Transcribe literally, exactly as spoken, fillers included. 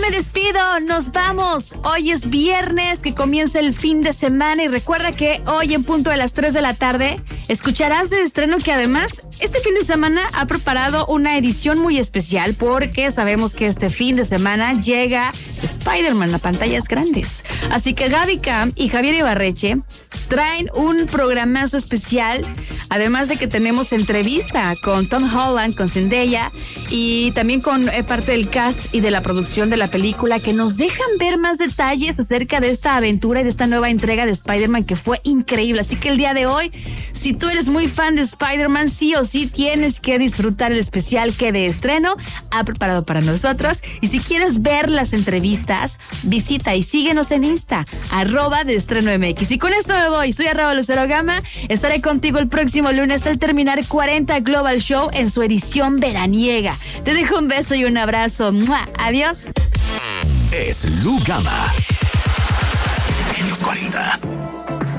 me despido, nos vamos. Hoy es viernes, que comienza el fin de semana y recuerda que hoy en punto de las tres de la tarde escucharás de estreno que además este fin de semana ha preparado una edición muy especial porque sabemos que este fin de semana llega Spider-Man a pantallas grandes. Así que Gaby Cam y Javier Ibarreche traen un programazo especial, además de que tenemos entrevista con Tom Holland, con Zendaya y también con eh, parte del cast y de la producción de la película, que nos dejan ver más detalles acerca de esta aventura y de esta nueva entrega de Spider-Man que fue increíble. Así que el día de hoy, si tú eres muy fan de Spider-Man, sí o sí tienes que disfrutar el especial que de estreno ha preparado para nosotros. Y si quieres ver las entrevistas, visita y síguenos en Insta, arroba de estreno M X. Y con esto me voy, soy arroba Lucero Gama, estaré contigo el próximo lunes al terminar cuarenta Global Show en su edición veraniega. Te dejo un beso y un abrazo. ¡Mua! Adiós. Es Lu Gama en los cuarenta.